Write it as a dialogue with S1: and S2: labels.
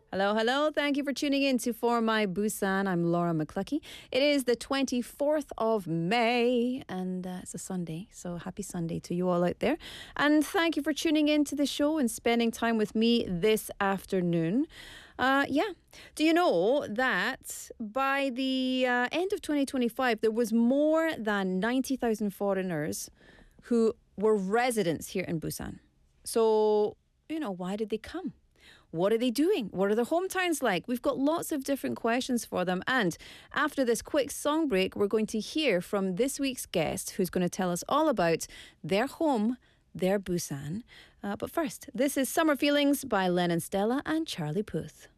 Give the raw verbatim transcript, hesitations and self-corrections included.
S1: Hello, hello. Thank you for tuning in to For My Busan. I'm Laura McCluckey. It is the twenty-fourth of May and uh, it's a Sunday. So happy Sunday to you all out there. And thank you for tuning in to the show and spending time with me this afternoon. Uh, yeah. Do you know that by the uh, end of twenty twenty-five, there was more than ninety thousand foreigners who were residents here in Busan? So, you know, why did they come? What are they doing? What are their hometowns like? We've got lots of different questions for them. And after this quick song break, we're going to hear from this week's guest who's going to tell us all about their home, their Busan. Uh, but first, this is Summer Feelings by Lennon Stella and Charlie Puth.